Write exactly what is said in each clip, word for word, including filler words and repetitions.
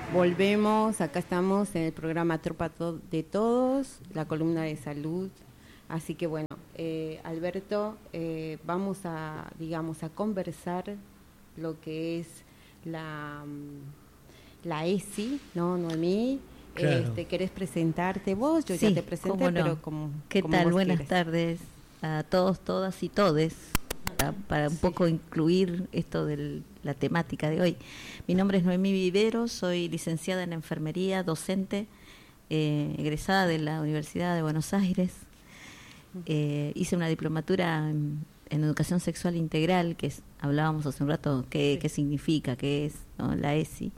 Volvemos, acá estamos en el programa Tropa to- de Todos, la columna de salud. Así que bueno, eh, Alberto, eh, vamos a, digamos, a conversar lo que es la, la E S I, ¿no, Noemí? Claro. Este, ¿querés presentarte vos? Yo Sí, ya te presenté, cómo no. pero como ¿Qué como tal? vos Buenas quieres. tardes a todos, todas y todes, para, para un Sí. poco incluir esto de la temática de hoy. Mi nombre es Noemí Vivero, soy licenciada en enfermería, docente, eh, egresada de la Universidad de Buenos Aires. Eh, hice una diplomatura en, en educación sexual integral, que es, hablábamos hace un rato, qué, Sí. qué significa, qué es, ¿no? La E S I.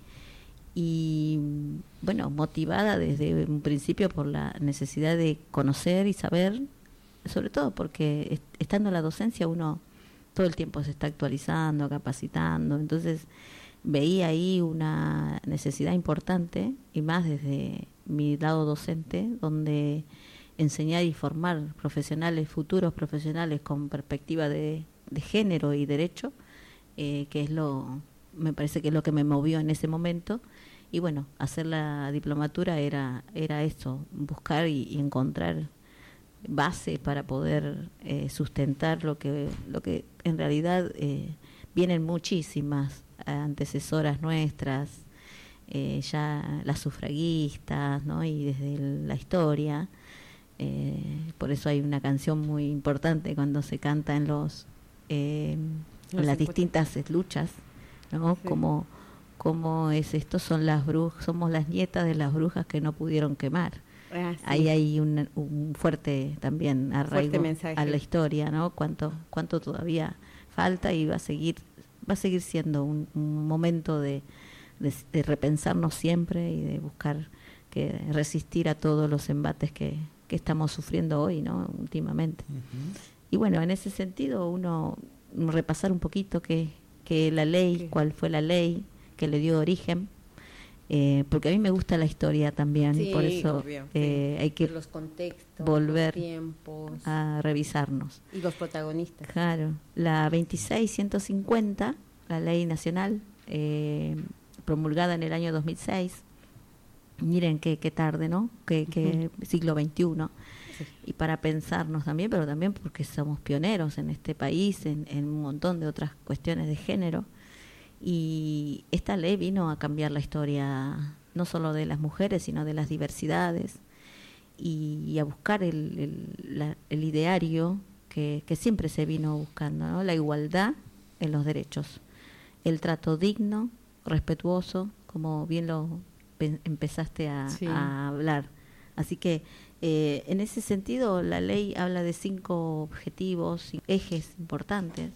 Y bueno, motivada desde un principio por la necesidad de conocer y saber, sobre todo porque est- estando en la docencia uno todo el tiempo se está actualizando, capacitando, entonces veía ahí una necesidad importante, y más desde mi lado docente, donde enseñar y formar profesionales, futuros profesionales con perspectiva de, de género y derecho, eh, que es lo, me parece que es lo que me movió en ese momento. Y bueno, hacer la diplomatura era era eso, buscar y, y encontrar base para poder eh, sustentar lo que lo que en realidad eh, vienen muchísimas antecesoras nuestras, eh, ya las sufragistas, ¿no? Y desde el- la historia, eh, por eso hay una canción muy importante cuando se canta en los eh, Los en las encuentros. distintas luchas, ¿no? Sí. Como cómo es esto, son las brujas, somos las nietas de las brujas que no pudieron quemar. Ah, sí. Ahí hay un, un fuerte también arraigo Fuerte mensaje. a la historia, ¿no? Cuánto cuánto todavía falta, y va a seguir va a seguir siendo un, un momento de, de, de repensarnos siempre y de buscar que resistir a todos los embates que, que estamos sufriendo hoy, ¿no? Últimamente. Ujú. Y bueno, en ese sentido uno repasar un poquito que, que la ley, Sí. cuál fue la ley que le dio origen, eh, porque a mí me gusta la historia también, Sí, por eso obvio, eh, sí. hay que los contextos, volver los tiempos a revisarnos. y los protagonistas. Claro, la veintiséis ciento cincuenta, la ley nacional, eh, promulgada en el año dos mil seis, miren qué, qué tarde, ¿no? Qué, qué siglo veintiuno. Sí. Y para pensarnos también, pero también porque somos pioneros en este país, en, en un montón de otras cuestiones de género. Y esta ley vino a cambiar la historia, no solo de las mujeres, sino de las diversidades, y, y a buscar el, el, la, el ideario que, que siempre se vino buscando, ¿no? La igualdad en los derechos, el trato digno, respetuoso, como bien lo pe- empezaste a, Sí. a hablar. Así que eh, en ese sentido la ley habla de cinco objetivos, ejes importantes,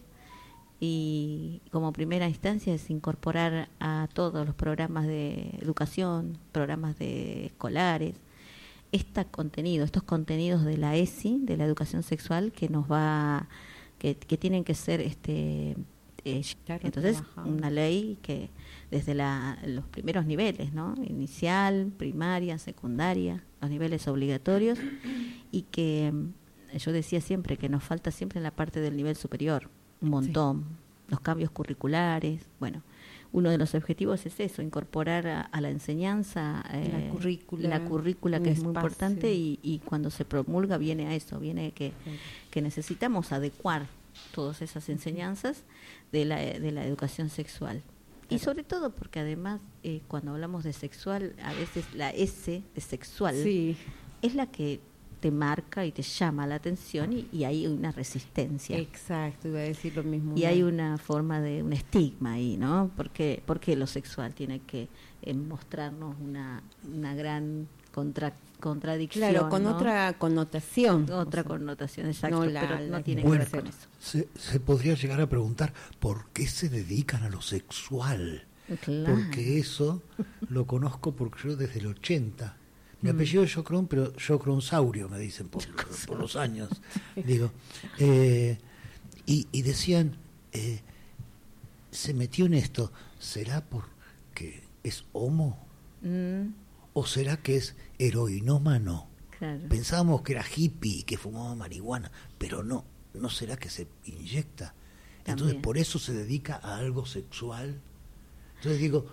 y como primera instancia es incorporar a todos los programas de educación, programas de escolares, este contenido, estos contenidos de la E S I, de la educación sexual, que nos va, que, que tienen que ser este eh, Claro, entonces trabajado. una ley que desde la, los primeros niveles, ¿no? Inicial, primaria, secundaria, los niveles obligatorios, y que mm, yo decía siempre que nos falta siempre en la parte del nivel superior un montón, los cambios curriculares. Bueno, uno de los objetivos es eso, incorporar a, a la enseñanza eh, La currícula, la currícula un que es muy espacio. importante, y, y cuando se promulga viene a eso, viene que, Claro. que necesitamos adecuar todas esas enseñanzas de la, de la educación sexual. Y Claro. sobre todo porque además eh, cuando hablamos de sexual, a veces la S de sexual Sí, es la que te marca y te llama la atención, y, y hay una resistencia. exacto, iba a decir lo mismo. Y hay una forma de un estigma ahí, ¿no? Porque, porque lo sexual tiene que eh, mostrarnos una, una gran contra, contradicción. Claro, con ¿no? otra connotación. Otra O sea, connotación, exacto, no la- pero no la tiene que que Bueno, ver con eso. se, se podría llegar a preguntar por qué se dedican a lo sexual. Claro. Porque eso lo conozco porque yo desde el ochenta. Mi Mm. apellido es Jocron, pero Jocronsaurio me dicen por, por los años. Digo, eh, y, y decían, eh, se metió en esto, ¿será porque es homo? Mm, ¿O será que es heroinómano? claro. Pensábamos que era hippie, que fumaba marihuana, pero no, ¿no será que se inyecta? Entonces También. por eso se dedica a algo sexual. Entonces digo,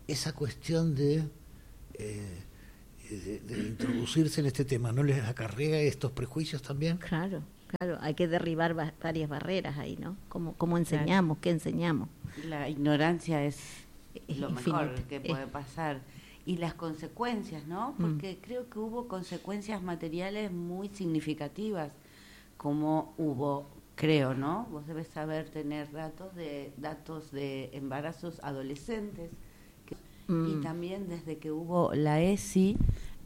esa cuestión de, eh, de, de introducirse en este tema, ¿no les acarrea estos prejuicios también? Claro, claro, hay que derribar va- varias barreras ahí, ¿no? ¿Cómo, cómo enseñamos? Claro. ¿Qué enseñamos? La ignorancia es, es lo infinita. mejor que puede es. pasar. Y las consecuencias, ¿no? Porque mm. creo que hubo consecuencias materiales muy significativas, como hubo, creo, ¿no? Vos debes saber tener datos de datos de embarazos adolescentes, que, mm. y también desde que hubo la ESI,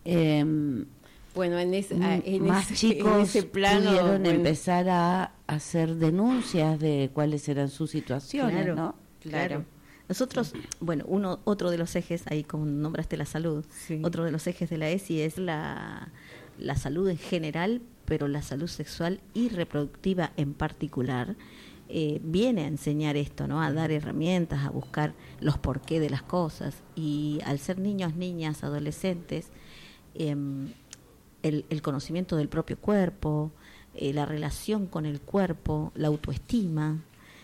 eh, bueno, en, ese, en más ese, chicos en ese plano pudieron bueno. empezar a hacer denuncias de cuáles eran sus situaciones, claro, ¿no? Claro. claro. Nosotros, bueno, uno otro de los ejes, ahí como nombraste la salud, sí. otro de los ejes de la ESI es la, la salud en general, pero la salud sexual y reproductiva en particular, eh, viene a enseñar esto, ¿no? A dar herramientas, a buscar los porqué de las cosas. Y al ser niños, niñas, adolescentes, eh, el, el conocimiento del propio cuerpo, eh, la relación con el cuerpo, la autoestima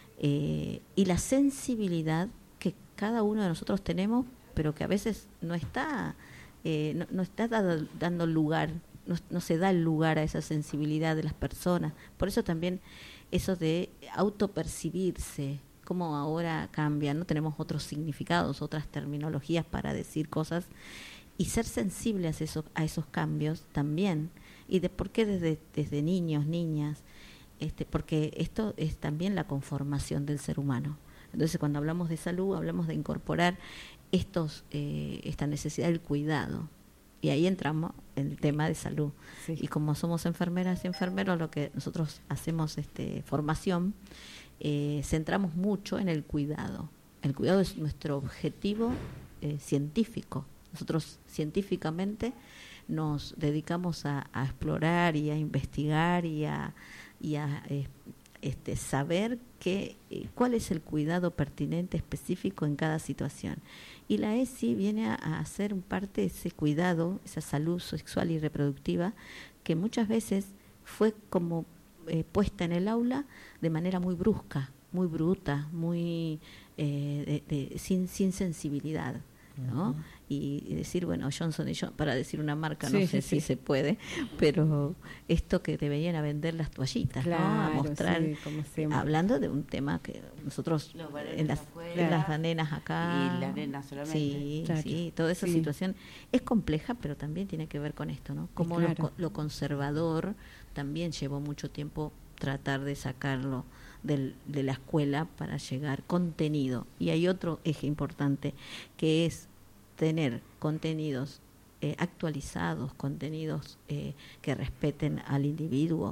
eh, y la sensibilidad que cada uno de nosotros tenemos, pero que a veces no está, eh, no, no está dado, dando lugar, no, no se da el lugar a esa sensibilidad de las personas. Por eso también eso de autopercibirse, cómo ahora cambia, no tenemos otros significados, otras terminologías para decir cosas, y ser sensibles a esos, a esos cambios también. ¿Y de por qué desde, desde niños, niñas? Este, porque esto es también la conformación del ser humano. Entonces, cuando hablamos de salud, hablamos de incorporar estos, eh, esta necesidad del cuidado. Y ahí entramos en el tema de salud. Sí. Y como somos enfermeras y enfermeros, lo que nosotros hacemos este, formación, eh, centramos mucho en el cuidado. El cuidado es nuestro objetivo eh, científico. Nosotros científicamente nos dedicamos a, a explorar y a investigar y a, y a eh, este, saber que, eh, cuál es el cuidado pertinente específico en cada situación. Y la ESI viene a, a hacer parte de ese cuidado, esa salud sexual y reproductiva, que muchas veces fue como eh, puesta en el aula de manera muy brusca, muy bruta, muy eh, de, de, sin, sin sensibilidad, ¿no? Uh-huh. Y, y decir, bueno, Johnson y Johnson, para decir una marca, no sí, sé sí. si se puede, pero esto que te venían a vender las toallitas, claro, ¿no? A mostrar, sí, hablando de un tema que nosotros en las, en las nenas acá y las nenas solamente, sí, claro. sí, toda esa sí. situación es compleja, pero también tiene que ver con esto, ¿no? Como claro. lo, lo conservador también llevó mucho tiempo tratar de sacarlo del, de la escuela para llegar contenido. Y hay otro eje importante que es tener contenidos eh, actualizados, contenidos eh, que respeten al individuo.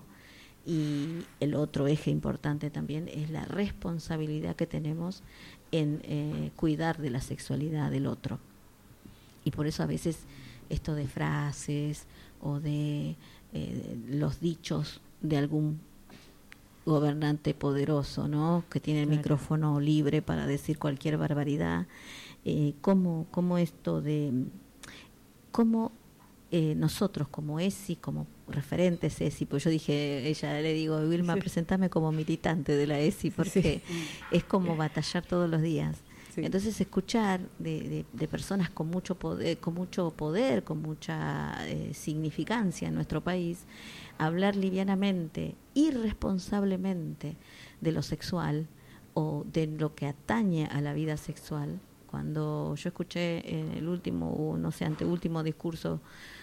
Y el otro eje importante también es la responsabilidad que tenemos en eh, cuidar de la sexualidad del otro. Y por eso a veces esto de frases o de eh, los dichos de algún gobernante poderoso, ¿no? Que tiene el claro. micrófono libre para decir cualquier barbaridad. Eh, cómo, cómo esto de cómo eh, nosotros como ESI, como referentes ESI, pues yo dije, ella le digo, Vilma, sí. presentame como militante de la ESI, porque sí. es como batallar todos los días. Sí. Entonces escuchar de, de, de personas con mucho poder, con mucho poder, con mucha eh, significancia en nuestro país, hablar livianamente, irresponsablemente de lo sexual o de lo que atañe a la vida sexual. Cuando yo escuché en el último, no sé, anteúltimo discurso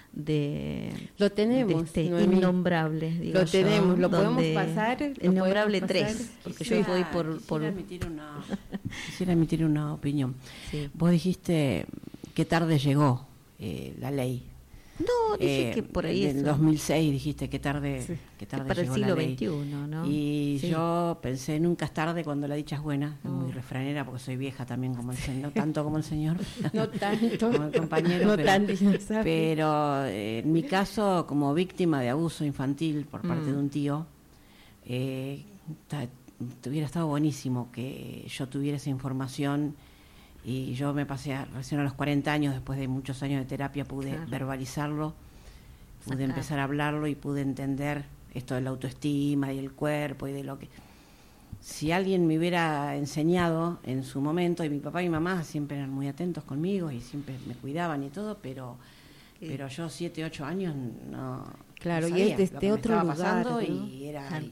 de, lo tenemos, de este innombrable, digo lo yo, tenemos, lo podemos pasar, el innombrable tres, porque quisiera, yo voy por, por... Quisiera, emitir una, quisiera emitir una opinión. Sí. Vos dijiste que tarde llegó eh, la ley. No, dije eh, que por ahí en el dos mil seis dijiste que tarde, sí. que tarde para llegó el siglo la ley. veintiuno, ¿no? Y sí. yo pensé, nunca es tarde cuando la dicha es buena. No. Muy refranera porque soy vieja también, como el señor, no tanto como el señor, no tanto, como el compañero, no pero, tanto, pero eh, en mi caso, como víctima de abuso infantil por parte mm. de un tío, eh, ta, hubiera estado buenísimo que yo tuviera esa información. Y yo me pasé a, recién a los cuarenta años, después de muchos años de terapia, pude claro. verbalizarlo, pude Sacar. empezar a hablarlo y pude entender esto de la autoestima y el cuerpo y de lo que... si alguien me hubiera enseñado en su momento, y mi papá y mi mamá siempre eran muy atentos conmigo y siempre me cuidaban y todo, pero sí. pero yo siete, ocho años no. Claro, no y es sabía desde lo que me otro estaba lugar, pasando, ¿no? y era Claro.